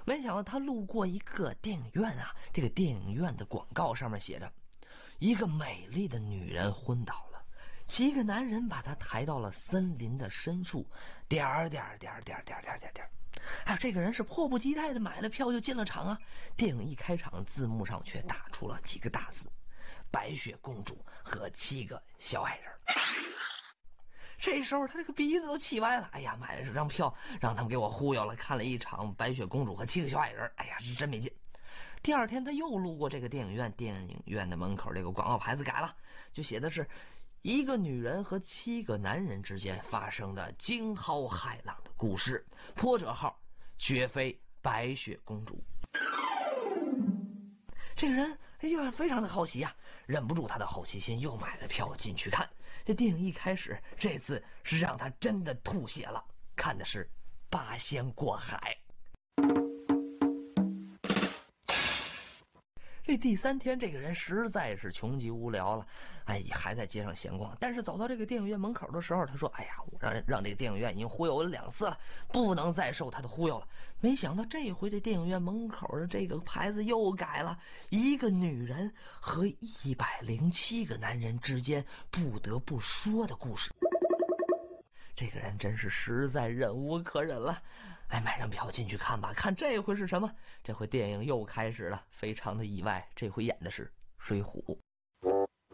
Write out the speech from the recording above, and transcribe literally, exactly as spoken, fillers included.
没想到他路过一个电影院啊，这个电影院的广告上面写着：一个美丽的女人昏倒了，七个男人把她抬到了森林的深处，点儿点儿点儿点儿点儿点儿点儿点儿。还有这个人是迫不及待的买了票就进了场啊。电影一开场，字幕上却打出了几个大字：白雪公主和七个小矮人。这时候他这个鼻子都气歪了，哎呀，买了这张票让他们给我忽悠了，看了一场白雪公主和七个小矮人，哎呀，是真没劲。第二天他又路过这个电影院，电影院的门口这个广告牌子改了，就写的是一个女人和七个男人之间发生的惊涛骇浪的故事，破折号绝非白雪公主。这个人哎呀非常的好奇呀、啊，忍不住他的好奇心，又买了票进去看。这电影一开始，这次是让他真的吐血了，看的是八仙过海。这第三天，这个人实在是穷极无聊了，哎，还在街上闲逛。但是走到这个电影院门口的时候，他说：“哎呀，我让让这个电影院已经忽悠我两次了，不能再受他的忽悠了。”没想到这回这电影院门口的这个牌子又改了，一个女人和一百零七个男人之间不得不说的故事。这个人真是实在忍无可忍了，哎，买张票进去看吧，看这回是什么？这回电影又开始了，非常的意外，这回演的是《水浒》。